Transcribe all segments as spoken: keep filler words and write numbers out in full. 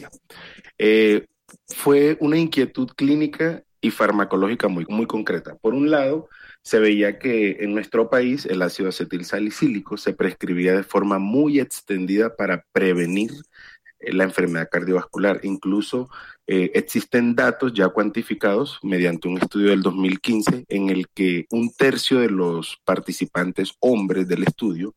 Colombia. Eh, Fue una inquietud clínica y farmacológica muy, muy concreta. Por un lado, se veía que en nuestro país el ácido acetil salicílico se prescribía de forma muy extendida para prevenir eh, la enfermedad cardiovascular. Incluso eh, existen datos ya cuantificados mediante un estudio del dos mil quince en el que un tercio de los participantes hombres del estudio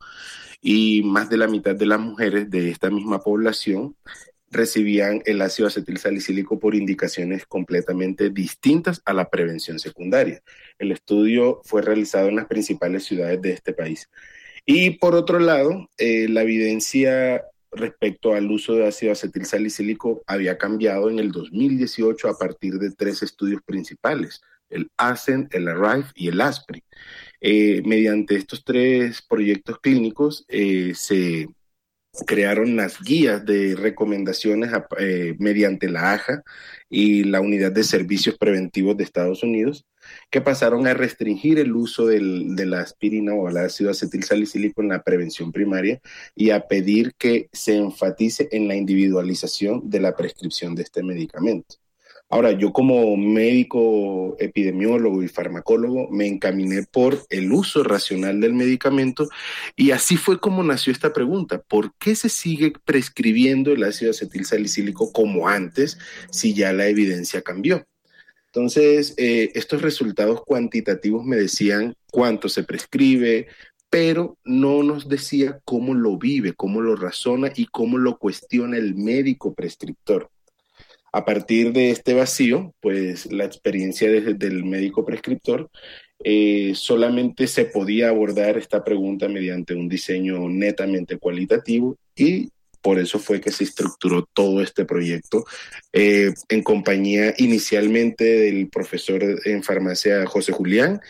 y más de la mitad de las mujeres de esta misma población recibían el ácido acetil salicílico por indicaciones completamente distintas a la prevención secundaria. El estudio fue realizado en las principales ciudades de este país. Y por otro lado, eh, la evidencia respecto al uso de ácido acetil salicílico había cambiado en el dos mil dieciocho a partir de tres estudios principales, el ASCEND, el ARRIVE y el ASPRI. Eh, mediante estos tres proyectos clínicos eh, se crearon las guías de recomendaciones eh, mediante la A J A y la Unidad de Servicios Preventivos de Estados Unidos, que pasaron a restringir el uso del, de la aspirina o el ácido acetil salicílico en la prevención primaria y a pedir que se enfatice en la individualización de la prescripción de este medicamento. Ahora, yo como médico epidemiólogo y farmacólogo me encaminé por el uso racional del medicamento y así fue como nació esta pregunta. ¿Por qué se sigue prescribiendo el ácido acetil salicílico como antes si ya la evidencia cambió? Entonces, eh, estos resultados cuantitativos me decían cuánto se prescribe, pero no nos decía cómo lo vive, cómo lo razona y cómo lo cuestiona el médico prescriptor. A partir de este vacío, pues la experiencia desde del médico prescriptor eh, solamente se podía abordar esta pregunta mediante un diseño netamente cualitativo y por eso fue que se estructuró todo este proyecto eh, en compañía inicialmente del profesor en farmacia José Julián,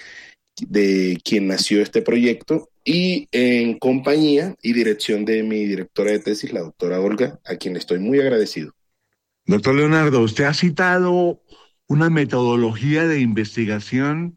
de quien nació este proyecto, y en compañía y dirección de mi directora de tesis, la doctora Olga, a quien estoy muy agradecido. Doctor Leonardo, usted ha citado una metodología de investigación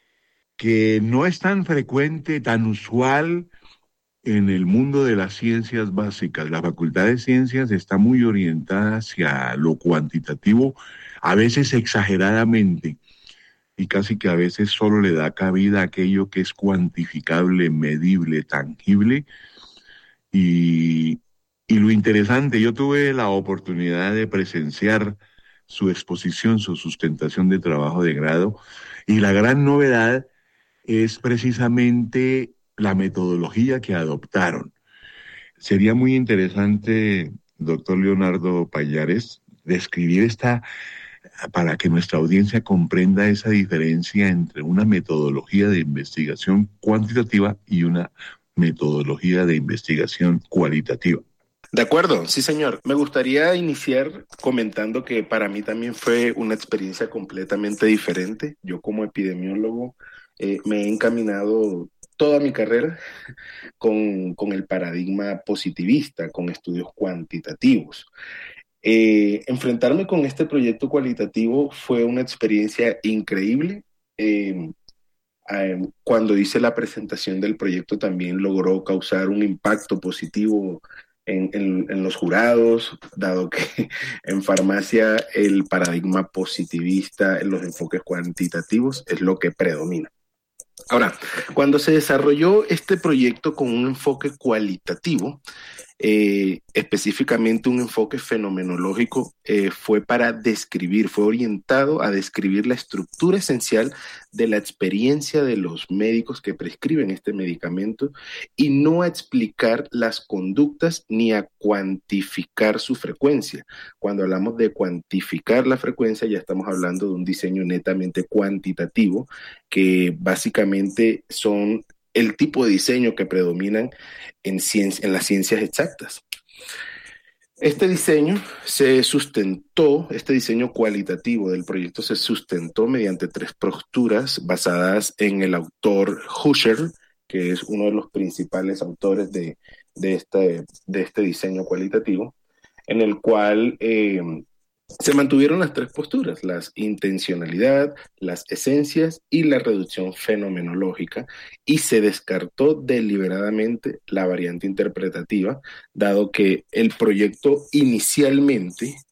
que no es tan frecuente, tan usual en el mundo de las ciencias básicas. La Facultad de Ciencias está muy orientada hacia lo cuantitativo, a veces exageradamente, y casi que a veces solo le da cabida a aquello que es cuantificable, medible, tangible. Y, y lo interesante, yo tuve la oportunidad de presenciar su exposición, su sustentación de trabajo de grado, y la gran novedad es precisamente la metodología que adoptaron. Sería muy interesante, doctor Leonardo Payares, describir esta, para que nuestra audiencia comprenda esa diferencia entre una metodología de investigación cuantitativa y una metodología de investigación cualitativa. De acuerdo, sí señor. Me gustaría iniciar comentando que para mí también fue una experiencia completamente diferente. Yo como epidemiólogo eh, me he encaminado toda mi carrera con, con el paradigma positivista, con estudios cuantitativos. Eh, enfrentarme con este proyecto cualitativo fue una experiencia increíble. Eh, eh, Cuando hice la presentación del proyecto también logró causar un impacto positivo en, en, en los jurados, dado que en farmacia el paradigma positivista en los enfoques cuantitativos es lo que predomina. Ahora, cuando se desarrolló este proyecto con un enfoque cualitativo, eh, específicamente un enfoque fenomenológico, eh, fue para describir, fue orientado a describir la estructura esencial de la experiencia de los médicos que prescriben este medicamento y no a explicar las conductas ni a cuantificar su frecuencia. Cuando hablamos de cuantificar la frecuencia, ya estamos hablando de un diseño netamente cuantitativo, que básicamente son el tipo de diseño que predominan en, ciencia, en las ciencias exactas. Este diseño se sustentó, este diseño cualitativo del proyecto se sustentó mediante tres posturas basadas en el autor Husserl, que es uno de los principales autores de, de, este, de este diseño cualitativo, en el cual eh, se mantuvieron las tres posturas, la intencionalidad, las esencias y la reducción fenomenológica, y se descartó deliberadamente la variante interpretativa, dado que el proyecto inicialmente